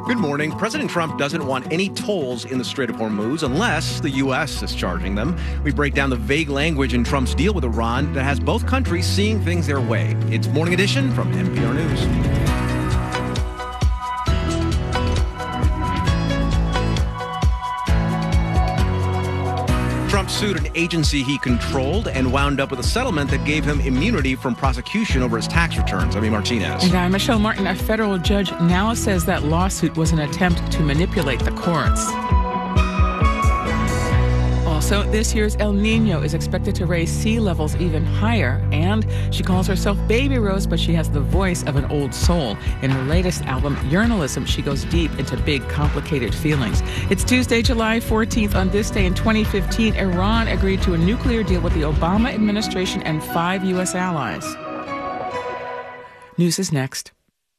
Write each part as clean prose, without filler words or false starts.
Good morning. President Trump doesn't want any tolls in the Strait of Hormuz unless the U.S. is charging them. We break down the vague language in Trump's deal with Iran that has both countries seeing things their way. It's Morning Edition from NPR News. Trump sued an agency he controlled and wound up with a settlement that gave him immunity from prosecution over his tax returns. I'm Martinez. And I'm Michelle Martin. A federal judge now says that lawsuit was an attempt to manipulate the courts. Also, this year's El Nino is expected to raise sea levels even higher. And she calls herself Baby Rose, but she has the voice of an old soul. In her latest album, Journalism, she goes deep into big, complicated feelings. It's Tuesday, July 14th. On this day in 2015, Iran agreed to a nuclear deal with the Obama administration and 5 U.S. allies. News is next.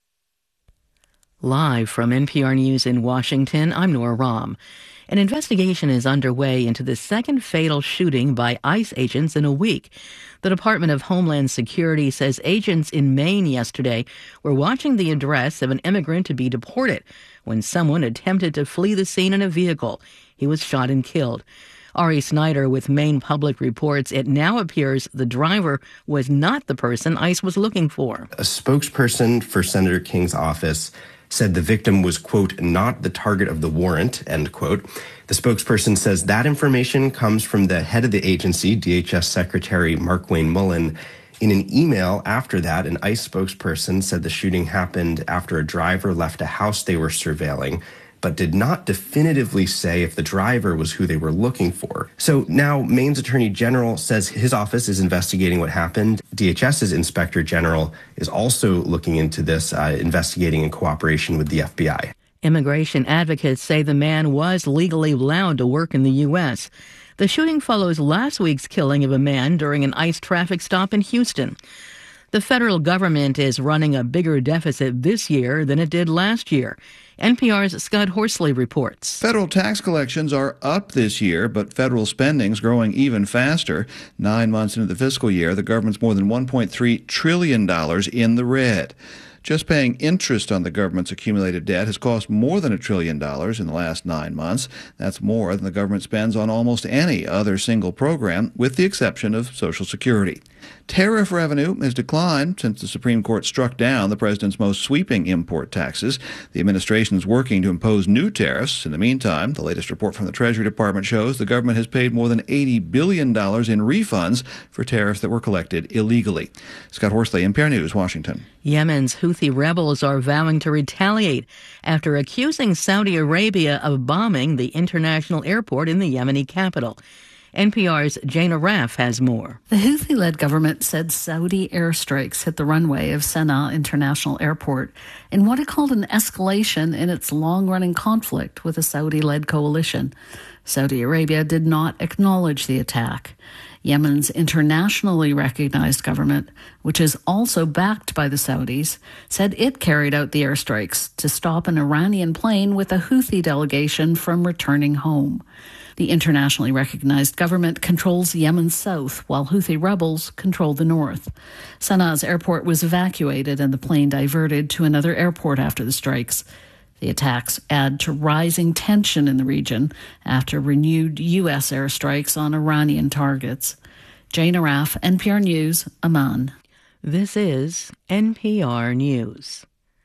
Live from NPR News in Washington, I'm Nora Rahm. An investigation is underway into the second fatal shooting by ICE agents in a week. The Department of Homeland Security says agents in Maine yesterday were watching the address of an immigrant to be deported when someone attempted to flee the scene in a vehicle. He was shot and killed. Ari Snyder with Maine Public reports it now appears the driver was not the person ICE was looking for. A spokesperson for Senator King's office said the victim was, quote, not the target of the warrant, end quote. The spokesperson says that information comes from the head of the agency, DHS Secretary Markwayne Mullin. In an email after that, an ICE spokesperson said the shooting happened after a driver left a house they were surveilling, but did not definitively say if the driver was who they were looking for. So now Maine's Attorney General says his office is investigating what happened. DHS's Inspector General is also looking into this, investigating in cooperation with the FBI. Immigration advocates say the man was legally allowed to work in the U.S. The shooting follows last week's killing of a man during an ICE traffic stop in Houston. The federal government is running a bigger deficit this year than it did last year. NPR's Scott Horsley reports. Federal tax collections are up this year, but federal spending's growing even faster. 9 months into the fiscal year, the government's more than $1.3 trillion in the red. Just paying interest on the government's accumulated debt has cost more than $1 trillion in the last 9 months. That's more than the government spends on almost any other single program, with the exception of Social Security. Tariff revenue has declined since the Supreme Court struck down the president's most sweeping import taxes. The administration is working to impose new tariffs. In the meantime, the latest report from the Treasury Department shows the government has paid more than $80 billion in refunds for tariffs that were collected illegally. Scott Horsley, NPR News, Washington. Yemen's Houthi rebels are vowing to retaliate after accusing Saudi Arabia of bombing the international airport in the Yemeni capital. NPR's Jana Raff has more. The Houthi-led government said Saudi airstrikes hit the runway of Sana'a International Airport in what it called an escalation in its long-running conflict with a Saudi-led coalition. Saudi Arabia did not acknowledge the attack. Yemen's internationally recognized government, which is also backed by the Saudis, said it carried out the airstrikes to stop an Iranian plane with a Houthi delegation from returning home. The internationally recognized government controls Yemen's south, while Houthi rebels control the north. Sana'a's airport was evacuated and the plane diverted to another airport after the strikes. The attacks add to rising tension in the region after renewed U.S. airstrikes on Iranian targets. Jana Raff, NPR News, Amman. This is NPR News.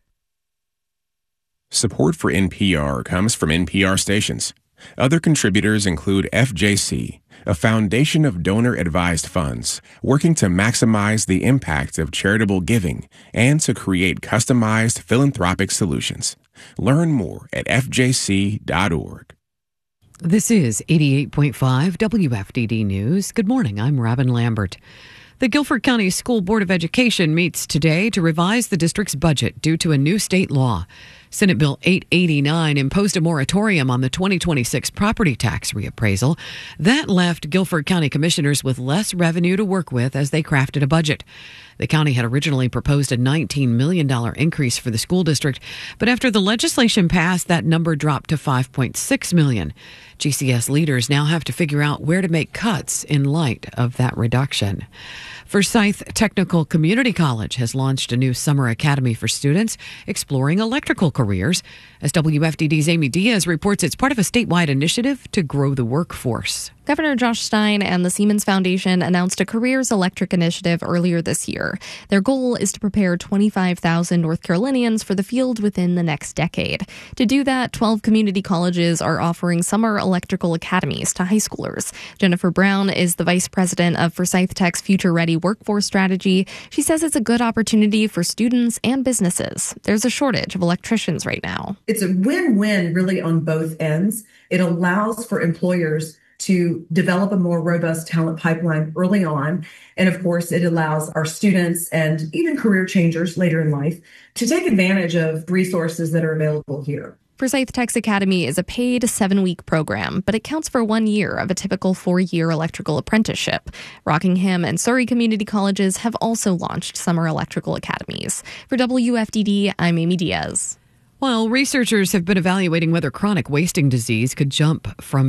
Support for NPR comes from NPR stations. Other contributors include FJC, a foundation of donor-advised funds working to maximize the impact of charitable giving and to create customized philanthropic solutions. Learn more at fjc.org. This is 88.5 WFDD News. Good morning, I'm Robin Lambert. The Guilford County School Board of Education meets today to revise the district's budget due to a new state law. Senate Bill 889 imposed a moratorium on the 2026 property tax reappraisal. That left Guilford County commissioners with less revenue to work with as they crafted a budget. The county had originally proposed a $19 million increase for the school district, but after the legislation passed, that number dropped to $5.6 million. GCS leaders now have to figure out where to make cuts in light of that reduction. Forsyth Technical Community College has launched a new summer academy for students exploring electrical careers. As WFDD's Amy Diaz reports, it's part of a statewide initiative to grow the workforce. Governor Josh Stein and the Siemens Foundation announced a Careers Electric initiative earlier this year. Their goal is to prepare 25,000 North Carolinians for the field within the next decade. To do that, 12 community colleges are offering summer electrical academies to high schoolers. Jennifer Brown is the vice president of Forsyth Tech's Future Ready Workforce Strategy. She says it's a good opportunity for students and businesses. There's a shortage of electricians right now. It's a win-win really on both ends. It allows for employers to develop a more robust talent pipeline early on. And of course, it allows our students and even career changers later in life to take advantage of resources that are available here. Forsyth Tech's Academy is a paid 7-week program, but it counts for 1 year of a typical 4-year electrical apprenticeship. Rockingham and Surrey community colleges have also launched summer electrical academies. For WFDD, I'm Amy Diaz. Well, researchers have been evaluating whether chronic wasting disease could jump from